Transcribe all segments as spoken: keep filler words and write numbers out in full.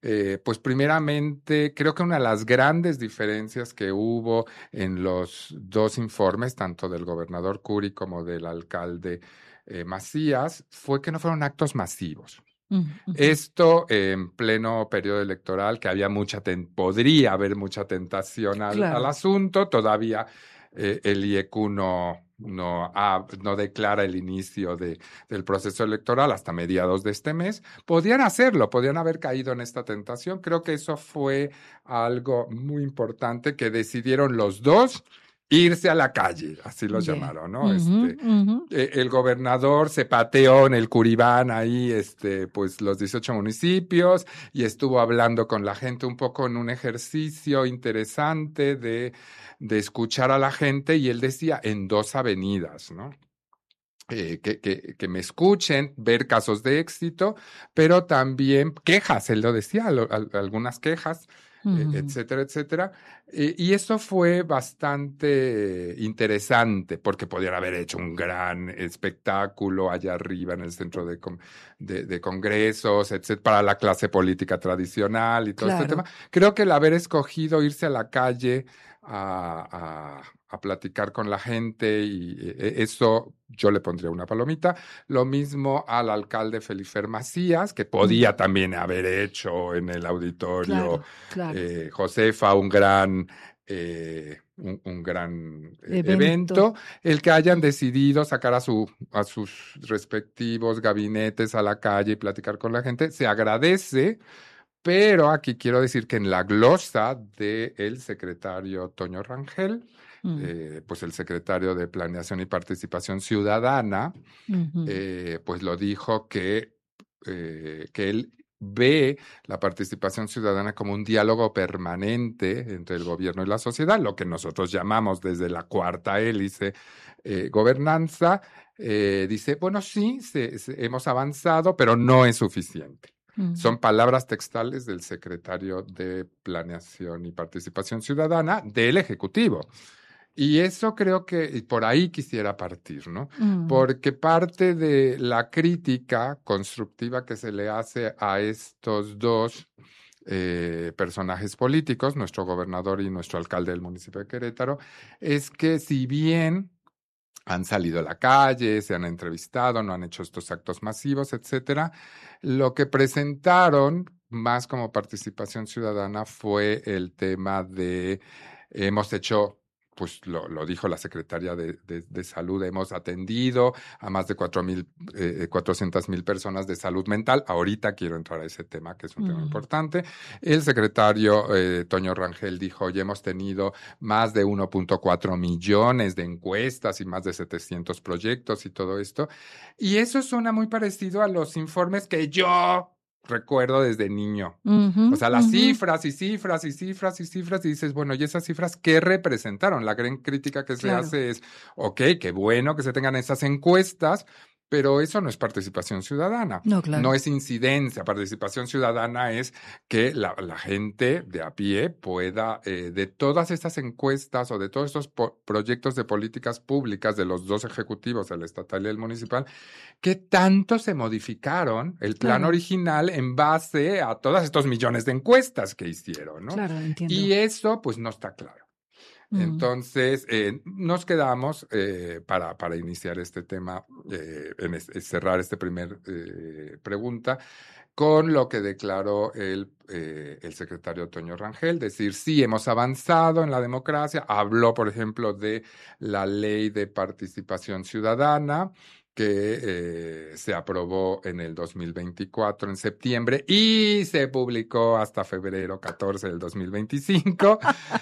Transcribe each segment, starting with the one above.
Eh, pues primeramente, creo que una de las grandes diferencias que hubo en los dos informes, tanto del gobernador Curi como del alcalde eh, Macías, fue que no fueron actos masivos. Uh -huh. Esto eh, en pleno periodo electoral, que había mucha ten podría haber mucha tentación al, Claro. al asunto, todavía eh, el I E Q no, no, ah, no declara el inicio de, del proceso electoral hasta mediados de este mes. Podían hacerlo, podían haber caído en esta tentación. Creo que eso fue algo muy importante que decidieron los dos irse a la calle, así los Yeah. llamaron, ¿no? Uh -huh, este, uh -huh. eh, el gobernador se pateó en el Curibán ahí, este, pues los dieciocho municipios y estuvo hablando con la gente un poco en un ejercicio interesante de, de escuchar a la gente, y él decía en dos avenidas, ¿no? Eh, que, que, que me escuchen, ver casos de éxito, pero también quejas, él lo decía, al, al, algunas quejas, Uh-huh. eh, etcétera, etcétera. Eh, y eso fue bastante interesante, porque podían haber hecho un gran espectáculo allá arriba en el centro de, de, de congresos, etcétera, para la clase política tradicional y todo Claro. este tema. Creo que el haber escogido irse a la calle a, a, a platicar con la gente, y eh, eso yo le pondría una palomita. Lo mismo al alcalde Felifer Macías, que podía mm. también haber hecho en el auditorio. Claro, claro. Eh, Josefa, un gran, eh, un, un gran eh, evento. evento, el que hayan decidido sacar a, su, a sus respectivos gabinetes a la calle y platicar con la gente, se agradece. Pero aquí quiero decir que en la glosa del secretario Toño Rangel, mm. eh, pues el secretario de Planeación y Participación Ciudadana, uh-huh. eh, pues lo dijo que, eh, que él ve la participación ciudadana como un diálogo permanente entre el gobierno y la sociedad, lo que nosotros llamamos desde la cuarta hélice eh, gobernanza. Eh, dice, bueno, sí, se, se, hemos avanzado, pero no es suficiente. Uh-huh. Son palabras textuales del secretario de Planeación y Participación Ciudadana del Ejecutivo. Y eso creo que por ahí quisiera partir, ¿no? Uh-huh. Porque parte de la crítica constructiva que se le hace a estos dos eh, personajes políticos, nuestro gobernador y nuestro alcalde del municipio de Querétaro, es que si bien han salido a la calle, se han entrevistado, no han hecho estos actos masivos, etcétera, lo que presentaron más como participación ciudadana fue el tema de hemos hecho, pues lo, lo dijo la secretaria de, de, de Salud, hemos atendido a más de cuatro mil, eh, cuatrocientas mil personas de salud mental. Ahorita quiero entrar a ese tema, que es un uh-huh. tema importante. El secretario eh, Toño Rangel dijo, hoy hemos tenido más de uno punto cuatro millones de encuestas y más de setecientos proyectos y todo esto. Y eso suena muy parecido a los informes que yo recuerdo desde niño. Uh-huh, o sea, las uh-huh. cifras y cifras y cifras y cifras, y dices, bueno, ¿y esas cifras qué representaron? La gran crítica que claro. se hace es, ok, qué bueno que se tengan esas encuestas, pero eso no es participación ciudadana. No, claro. No es incidencia. Participación ciudadana es que la, la gente de a pie pueda, eh, de todas estas encuestas o de todos estos po- proyectos de políticas públicas de los dos ejecutivos, el estatal y el municipal, ¿qué tanto se modificaron el plan claro. original en base a todos estos millones de encuestas que hicieron, ¿no? Claro, entiendo. Y eso, pues, no está claro. Mm. Entonces, eh, nos quedamos eh, para, para iniciar este tema, eh, en es, cerrar este primer eh, pregunta, con lo que declaró el, eh, el secretario Toño Rangel, decir, sí, hemos avanzado en la democracia. Habló, por ejemplo, de la ley de participación ciudadana, que eh, se aprobó en el dos mil veinticuatro, en septiembre, y se publicó hasta febrero catorce del dos mil veinticinco.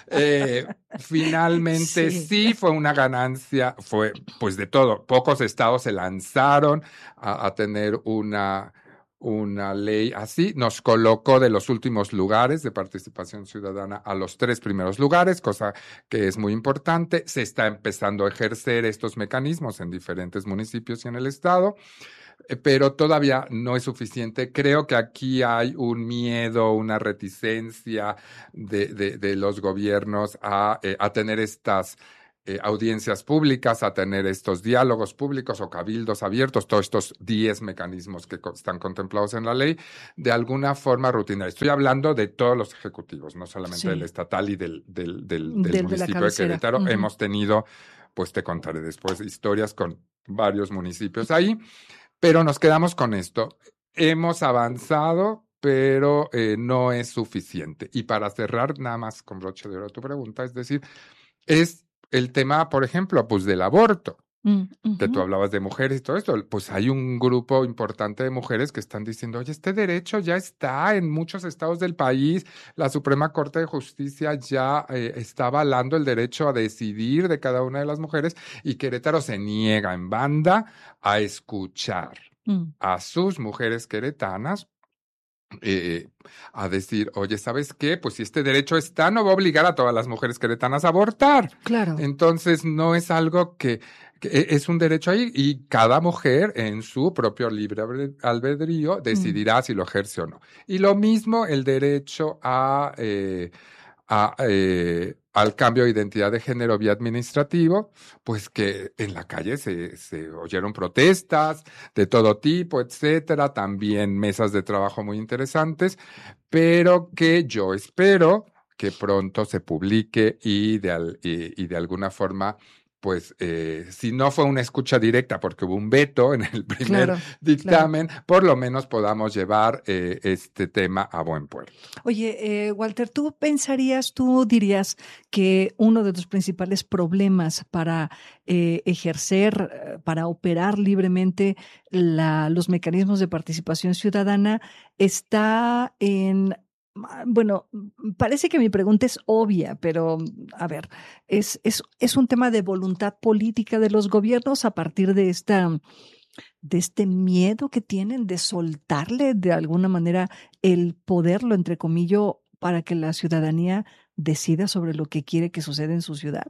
eh, finalmente, sí. sí fue una ganancia, fue pues de todo. Pocos estados se lanzaron a, a tener una... una ley así, nos colocó de los últimos lugares de participación ciudadana a los tres primeros lugares, cosa que es muy importante. Se está empezando a ejercer estos mecanismos en diferentes municipios y en el estado, pero todavía no es suficiente. Creo que aquí hay un miedo, una reticencia de, de, de los gobiernos a, eh, a tener estas eh, audiencias públicas, a tener estos diálogos públicos o cabildos abiertos, todos estos diez mecanismos que co- están contemplados en la ley, de alguna forma rutinaria. Estoy hablando de todos los ejecutivos, no solamente del Sí, estatal y del, del, del, del del de la municipio de cabecera. Querétaro. Ujú. Hemos tenido, pues te contaré después, historias con varios municipios ahí, pero nos quedamos con esto. Hemos avanzado, pero eh, no es suficiente. Y para cerrar, nada más con broche de oro tu pregunta, es decir, es el tema, por ejemplo, pues del aborto, Mm, que tú ujú. hablabas de mujeres y todo esto, pues hay un grupo importante de mujeres que están diciendo, oye, este derecho ya está en muchos estados del país, la Suprema Corte de Justicia ya eh, está avalando el derecho a decidir de cada una de las mujeres y Querétaro se niega en banda a escuchar Mm, a sus mujeres queretanas eh, a decir, oye, ¿sabes qué? Pues si este derecho está, no va a obligar a todas las mujeres queretanas a abortar. claro. Entonces, no es algo que, que e- es un derecho ahí y cada mujer en su propio libre albe- albedrío Mm, decidirá si lo ejerce o no. Y lo mismo el derecho a, eh, a, eh, al cambio de identidad de género vía administrativo, pues que en la calle se, se oyeron protestas de todo tipo, etcétera, también mesas de trabajo muy interesantes, pero que yo espero que pronto se publique y de, al- y, y de alguna forma, pues, eh, si no fue una escucha directa porque hubo un veto en el primer claro, claro. dictamen, por lo menos podamos llevar eh, este tema a buen puerto. Oye, eh, Walter, ¿tú pensarías, tú dirías que uno de los principales problemas para eh, ejercer, eh, para operar libremente la- los mecanismos de participación ciudadana está en, ah, bueno, mm, parece que mi pregunta es obvia, pero mm, a ver, es, es, es un tema de voluntad política de los gobiernos a partir de esta de este miedo que tienen de soltarle de alguna manera el poderlo, entre comillas, para que la ciudadanía decida sobre lo que quiere que suceda en su ciudad?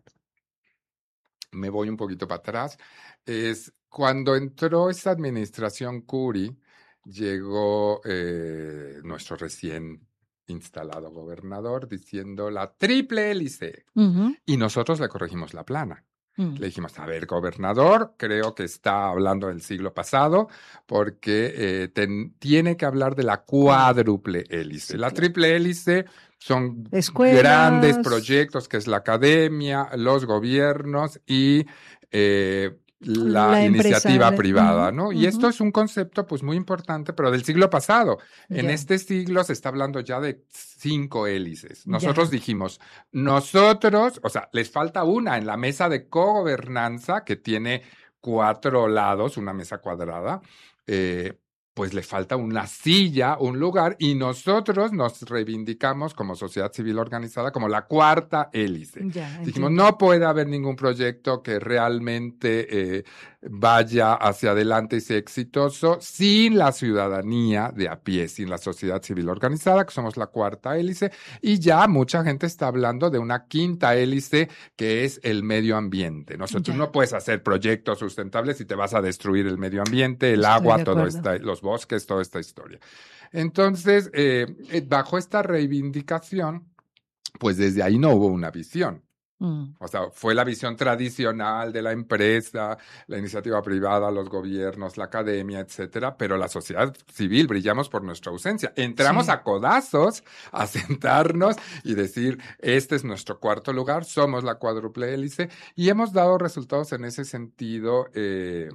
Me voy un poquito para atrás. Es cuando entró esta administración Curi, llegó eh, nuestro recién instalado gobernador diciendo la triple hélice. Ujú, Y nosotros le corregimos la plana. mm, Le dijimos, a ver, gobernador, creo que está hablando del siglo pasado porque eh, ten- tiene que hablar de la cuádruple hélice. sí, La claro. triple hélice son grandes Escuelas, proyectos que es la academia, los gobiernos y eh, la la empresa iniciativa de... privada, ujú, ¿no? Y esto ujú, es un concepto pues muy importante, pero del siglo pasado. En ya, este siglo se está hablando ya de cinco hélices. Nosotros ya, dijimos, nosotros, o sea, les falta una en la mesa de cogobernanza que tiene cuatro lados, una mesa cuadrada, eh, pues le falta una silla, un lugar, y nosotros nos reivindicamos como sociedad civil organizada como la cuarta hélice. ya, Dijimos, entiendo. no puede haber ningún proyecto que realmente eh, vaya hacia adelante y sea exitoso sin la ciudadanía de a pie, sin la sociedad civil organizada, que somos la cuarta hélice, y ya mucha gente está hablando de una quinta hélice que es el medio ambiente. Nosotros Ya, no puedes hacer proyectos sustentables si te vas a destruir el medio ambiente, el estoy agua, de todo acuerdo. esta, los bosques, toda esta historia. Entonces, eh, eh, bajo esta reivindicación, pues desde ahí no hubo una visión. Mm, O sea, fue la visión tradicional de la empresa, la iniciativa privada, los gobiernos, la academia, etcétera, pero la sociedad civil brillamos por nuestra ausencia. Entramos sí. a codazos a sentarnos y decir, este es nuestro cuarto lugar, somos la cuádruple hélice y hemos dado resultados en ese sentido. Eh,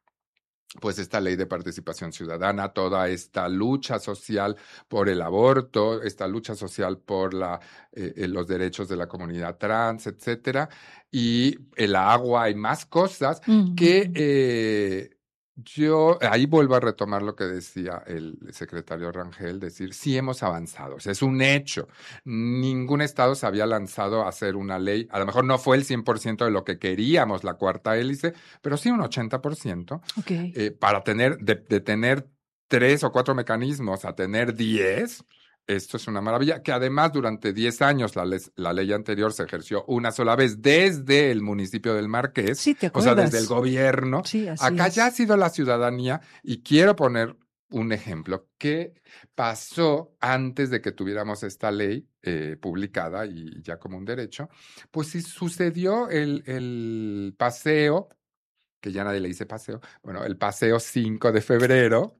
pues esta ley de participación ciudadana, toda esta lucha social por el aborto, esta lucha social por la, eh, eh, los derechos de la comunidad trans, etcétera, y el agua y más cosas que Ujú, eh, yo, ahí vuelvo a retomar lo que decía el secretario Rangel, decir, sí hemos avanzado, o sea, es un hecho. Ningún estado se había lanzado a hacer una ley, a lo mejor no fue el cien por ciento de lo que queríamos la cuarta hélice, pero sí un ochenta por ciento ok. eh, para tener, de, de tener tres o cuatro mecanismos a tener diez, esto es una maravilla, que además durante diez años la, les- la ley anterior se ejerció una sola vez desde el municipio del Marqués, Sí, ¿te o sea, desde el acuerdas? gobierno. Sí, así Acá ya ha es. sido la ciudadanía y quiero poner un ejemplo. ¿Qué pasó antes de que tuviéramos esta ley eh, publicada y ya como un derecho? Pues sí sucedió el, el paseo, que ya nadie le dice paseo, bueno, el paseo cinco de febrero.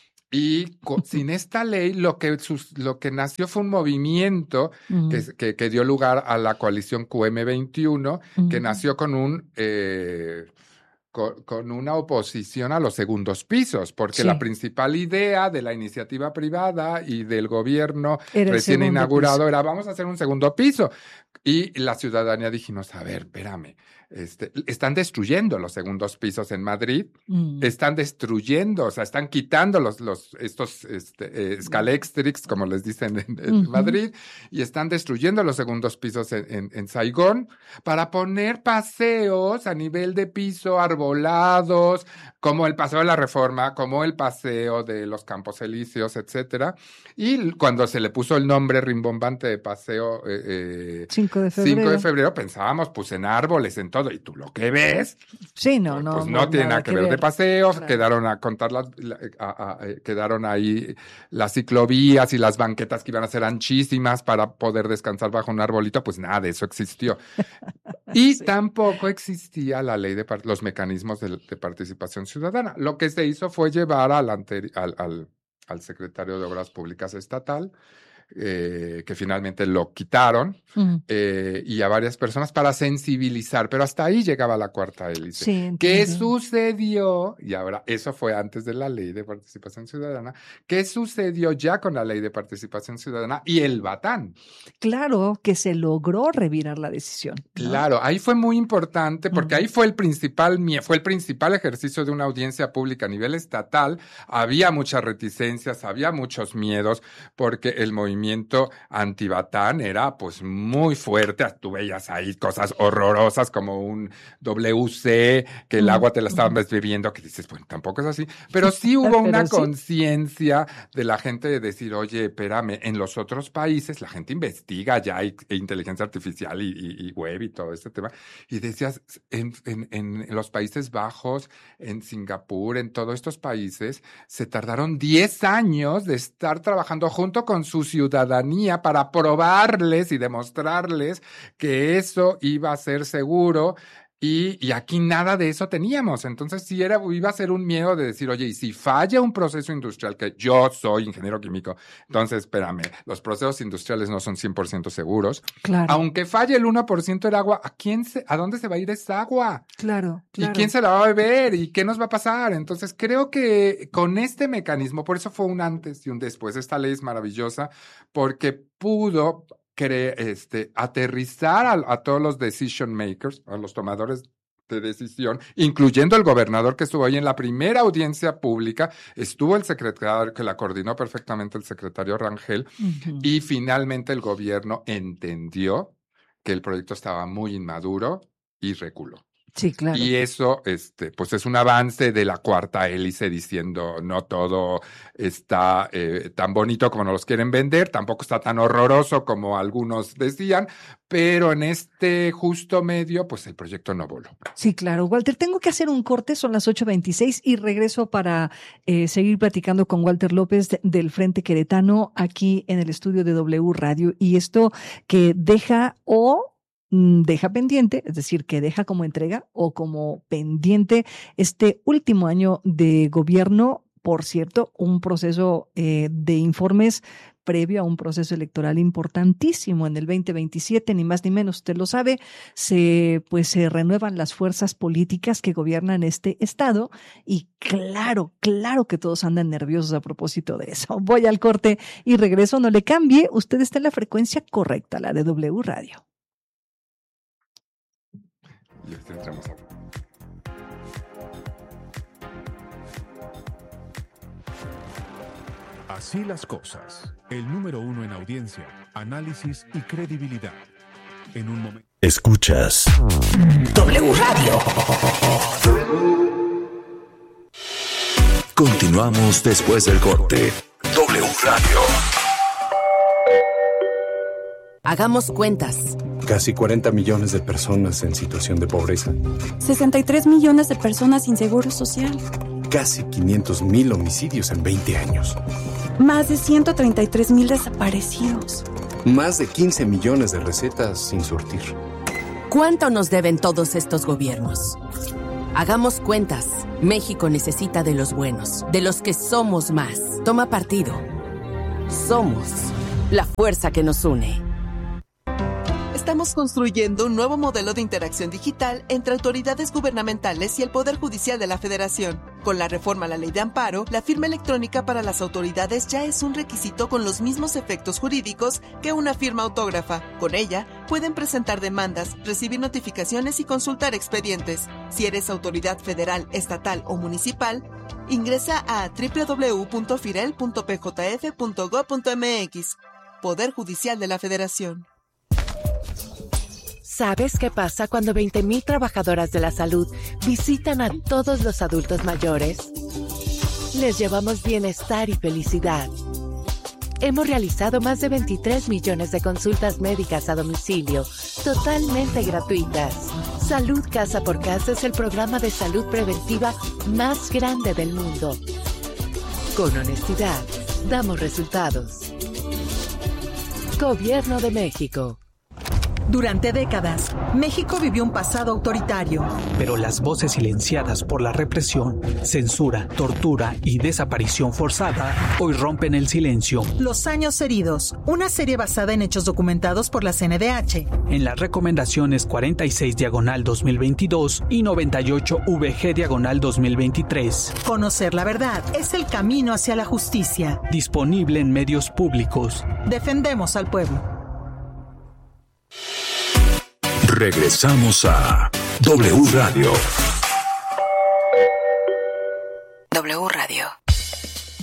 Y co- sin esta ley, lo que, sus, lo que nació fue un movimiento Uh-huh. que, que, que dio lugar a la coalición Q M veintiuno, Uh-huh. que nació con un... Eh, Con, con una oposición a los segundos pisos, porque Sí. la principal idea de la iniciativa privada y del gobierno Era el recién segundo inaugurado piso. era vamos a hacer un segundo piso. Y la ciudadanía dijimos, a ver, espérame, este, están destruyendo los segundos pisos en Madrid, Mm. están destruyendo, o sea, están quitando los, los, estos este, eh, Scalextrics, como les dicen en, en Ujú. Madrid, y están destruyendo los segundos pisos en, en, en Saigón para poner paseos a nivel de piso, arbolados, como el Paseo de la Reforma, como el Paseo de los Campos Elíseos, etcétera. Y cuando se le puso el nombre rimbombante de Paseo eh, eh, cinco de febrero. cinco de febrero, pensábamos pues en árboles, en todo, y tú lo que ves, Sí, no, pues, no. pues no tiene nada que ver de paseos, Claro. quedaron a contar las, la- a- a- eh, quedaron ahí las ciclovías y las banquetas que iban a ser anchísimas para poder descansar bajo un arbolito, pues nada de eso existió. Y Sí. tampoco existía la ley de par- los mecanismos de, de participación ciudadana. Lo que se hizo fue llevar al, anteri- al, al, al secretario de Obras Públicas estatal, eh, que finalmente lo quitaron, Ujú. eh, y a varias personas para sensibilizar, pero hasta ahí llegaba la cuarta hélice. Sí, ¿Qué entiendo. sucedió? Y ahora, eso fue antes de la ley de participación ciudadana. ¿Qué sucedió ya con la ley de participación ciudadana y el Batán? Claro que se logró revirar la decisión, ¿no? Claro, ahí fue muy importante porque Ujú. ahí fue el principal, mie- fue el principal ejercicio de una audiencia pública a nivel estatal. Había muchas reticencias, había muchos miedos porque el movimiento antibatán era pues muy fuerte. Tú veías ahí cosas horrorosas como un W C, que el Ujú. agua te la estaban bebiendo, que dices, bueno, tampoco es así. Pero sí hubo Pero una sí. conciencia de la gente de decir, oye, espérame, en los otros países la gente investiga ya hay inteligencia artificial y, y, y web y todo este tema. Y decías, en, en, en los Países Bajos, en Singapur, en todos estos países, se tardaron diez años de estar trabajando junto con su ciudadanía para probarles y demostrarles que eso iba a ser seguro. Y, y aquí nada de eso teníamos. Entonces sí era, iba a ser un miedo de decir, oye, y si falla un proceso industrial, que yo soy ingeniero químico, entonces espérame, los procesos industriales no son cien por ciento seguros. Claro, Aunque falle el uno por ciento del agua, ¿a quién se, a dónde se va a ir esa agua? claro, claro. ¿Y quién se la va a beber? ¿Y qué nos va a pasar? Entonces creo que con este mecanismo, por eso fue un antes y un después, esta ley es maravillosa porque pudo cre- este, aterrizar a, a todos los decision makers, a los tomadores de decisión, incluyendo el gobernador que estuvo ahí en la primera audiencia pública, estuvo el secretario, que la coordinó perfectamente el secretario Rangel, Ujú. y finalmente el gobierno entendió que el proyecto estaba muy inmaduro y reculó. Sí, claro. Y eso, este, pues es un avance de la cuarta hélice diciendo no todo está eh, tan bonito como nos los quieren vender, tampoco está tan horroroso como algunos decían, pero en este justo medio, pues el proyecto no voló. Sí, claro. Walter, tengo que hacer un corte, son las ocho veintiséis y regreso para eh, seguir platicando con Walter López de, del Frente Queretano aquí en el estudio de W Radio. Y esto que deja o mm, deja pendiente, es decir, que deja como entrega o como pendiente este último año de gobierno, por cierto, un proceso eh, de informes previo a un proceso electoral importantísimo en el veinte veintisiete, ni más ni menos, usted lo sabe, se, pues, se renuevan las fuerzas políticas que gobiernan este estado y claro, claro que todos andan nerviosos a propósito de eso. Voy al corte y regreso, no le cambie, usted está en la frecuencia correcta, la de W Radio. Y este entramos a... Así las cosas. El número uno en audiencia, análisis y credibilidad. En un momento. Escuchas W Radio. Continuamos después del corte. W Radio. Hagamos cuentas. Casi cuarenta millones de personas en situación de pobreza. sesenta y tres millones de personas sin seguro social. casi quinientos mil homicidios en veinte años. Más de ciento treinta y tres mil desaparecidos. Más de quince millones de recetas sin surtir. ¿Cuánto nos deben todos estos gobiernos? Hagamos cuentas. México necesita de los buenos, de los que somos más. Toma partido. Somos la fuerza que nos une. Estamos construyendo un nuevo modelo de interacción digital entre autoridades gubernamentales y el Poder Judicial de la Federación. Con la reforma a la Ley de Amparo, la firma electrónica para las autoridades ya es un requisito con los mismos efectos jurídicos que una firma autógrafa. Con ella, pueden presentar demandas, recibir notificaciones y consultar expedientes. Si eres autoridad federal, estatal o municipal, ingresa a doble u doble u doble u punto firel punto p j f punto gob punto m x. Poder Judicial de la Federación. ¿Sabes qué pasa cuando veinte mil trabajadoras de la salud visitan a todos los adultos mayores? Les llevamos bienestar y felicidad. Hemos realizado más de veintitrés millones de consultas médicas a domicilio, totalmente gratuitas. Salud Casa por Casa es el programa de salud preventiva más grande del mundo. Con honestidad, damos resultados. Gobierno de México. Durante décadas, México vivió un pasado autoritario. Pero las voces silenciadas por la represión, censura, tortura y desaparición forzada hoy rompen el silencio. Los años heridos, una serie basada en hechos documentados por la C N D H. En las recomendaciones cuarenta y seis diagonal dos mil veintidós y noventa y ocho V G diagonal dos mil veintitrés. Conocer la verdad es el camino hacia la justicia. Disponible en medios públicos. Defendemos al pueblo. Regresamos a W Radio.